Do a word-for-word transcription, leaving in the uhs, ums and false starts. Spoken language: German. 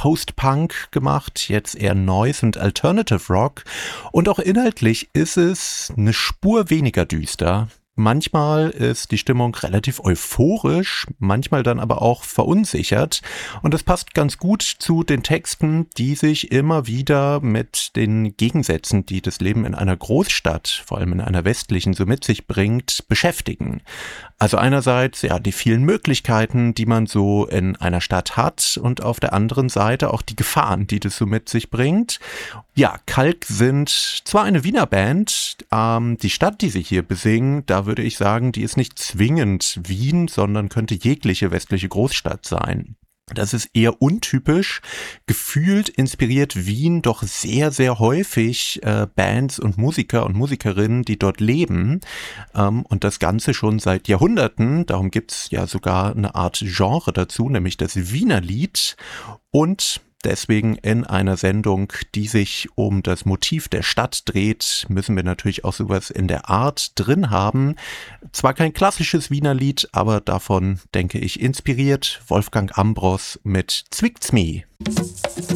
Post-Punk gemacht, jetzt eher Noise und Alternative Rock. Und auch inhaltlich ist es eine Spur weniger düster. Manchmal ist die Stimmung relativ euphorisch, manchmal dann aber auch verunsichert. Und das passt ganz gut zu den Texten, die sich immer wieder mit den Gegensätzen, die das Leben in einer Großstadt, vor allem in einer westlichen, so mit sich bringt, beschäftigen. Also einerseits ja die vielen Möglichkeiten, die man so in einer Stadt hat, und auf der anderen Seite auch die Gefahren, die das so mit sich bringt. Ja, Kalk sind zwar eine Wiener Band, ähm, die Stadt, die sie hier besingen, da würde ich sagen, die ist nicht zwingend Wien, sondern könnte jegliche westliche Großstadt sein. Das ist eher untypisch. Gefühlt inspiriert Wien doch sehr, sehr häufig äh, Bands und Musiker und Musikerinnen, die dort leben. Ähm, und das Ganze schon seit Jahrhunderten. Darum gibt's ja sogar eine Art Genre dazu, nämlich das Wienerlied. Und deswegen in einer Sendung, die sich um das Motiv der Stadt dreht, müssen wir natürlich auch sowas in der Art drin haben. Zwar kein klassisches Wienerlied, aber davon, denke ich, inspiriert Wolfgang Ambros mit Zwickt's mi.